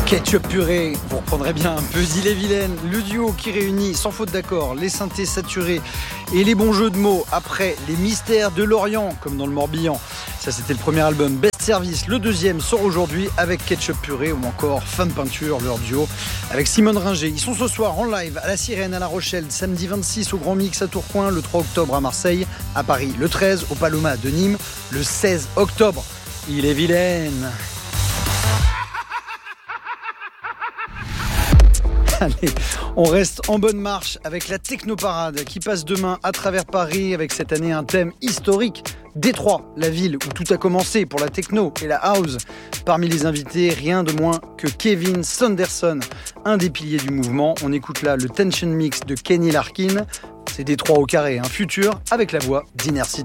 Ketchup purée, vous reprendrez bien un peu Ille-et-Vilaine, le duo qui réunit sans faute d'accord les synthés saturés et les bons jeux de mots après les mystères de l'Orient, comme dans le Morbihan. Ça c'était le premier album Best Service, le deuxième sort aujourd'hui avec Ketchup purée ou encore Femme Peinture, leur duo avec Simone Ringer. Ils sont ce soir en live à la Sirène à La Rochelle, samedi 26 au Grand Mix à Tourcoing, le 3 octobre à Marseille, à Paris le 13 au Paloma de Nîmes, le 16 octobre. Ille-et-Vilaine. Allez, on reste en bonne marche avec la Technoparade qui passe demain à travers Paris avec cette année un thème historique. Détroit, la ville où tout a commencé pour la techno et la house. Parmi les invités, rien de moins que Kevin Saunderson, un des piliers du mouvement. On écoute là le Tension Mix de Kenny Larkin. C'est Détroit au carré, un futur avec la voix d'Inner City.